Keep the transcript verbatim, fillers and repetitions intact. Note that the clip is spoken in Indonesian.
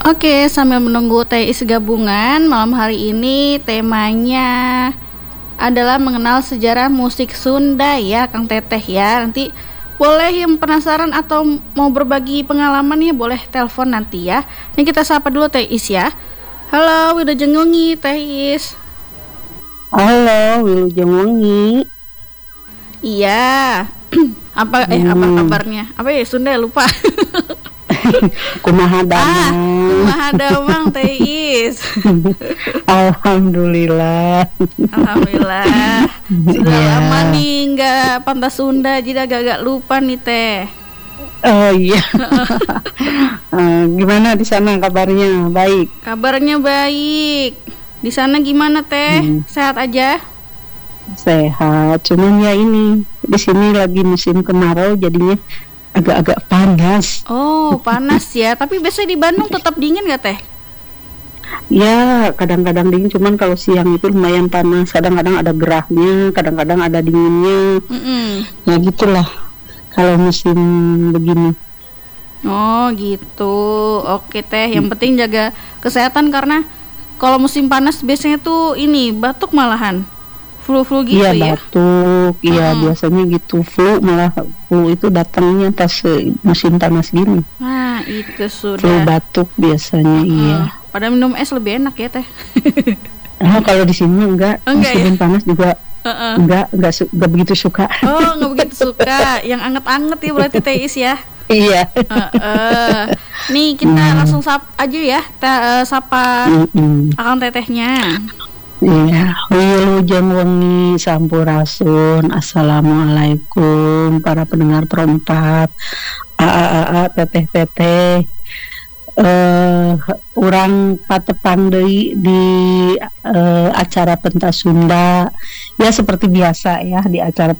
Oke, sambil menunggu T I S gabungan, malam hari ini temanya adalah mengenal sejarah musik Sunda ya, Kang Teteh ya. Nanti boleh yang penasaran atau mau berbagi pengalaman ya, boleh telepon nanti ya. Ini kita sapa dulu Teh Is ya. Halo, Wilujeng Wengi, Teh Is. Halo, Wilujeng Wengi. Iya. apa eh apa Hmm. kabarnya? Apa ya Sunda lupa. Kumaha ah, damang. kumaha damang Teh Is. Alhamdulillah. Alhamdulillah. Sudah Iya. lama nih nggak pantas Sunda, jadi agak-agak lupa nih Teh. Oh iya. Eh, gimana di sana kabarnya? Baik. Kabarnya baik. Di sana gimana Teh? Hmm. Sehat aja? Sehat. Cuman ya ini di sini lagi musim kemarau, jadinya agak-agak panas. Oh, panas ya. Tapi biasanya di Bandung tetap dingin gak Teh? Ya, kadang-kadang dingin. Cuman kalau siang itu lumayan panas. Kadang-kadang ada gerahnya, kadang-kadang ada dinginnya. Mm-mm. Ya gitulah. Kalau musim begini. Oh gitu. Oke Teh. Yang penting jaga kesehatan karena kalau musim panas biasanya tuh ini batuk malahan. Flu-flu gitu Iya, ya. batuk, iya Mm-mm. biasanya gitu. Flu, malah flu itu datangnya pas eh, musim panas gini. Nah, itu Flu sudah. batuk biasanya, iya. Mm. Pada minum es lebih enak ya Teh. Ah, kalau di sini enggak, Enggak ya? musim panas juga Heeh. enggak, enggak, su- enggak begitu suka. Oh, nggak begitu suka. Yang anget-anget ya berarti Teh Is ya. Iya. Heeh. Nih kita Hmm. langsung sap aja ya. Kita eh, sapa Mm-mm. akang tetehnya. Iya, wilujeng wengi sampurasun. Assalamualaikum para pendengar perempat. A a a a teteh teteh. Eh, orang patepan deui di eh, acara pentas Sunda. Ya seperti biasa ya di acara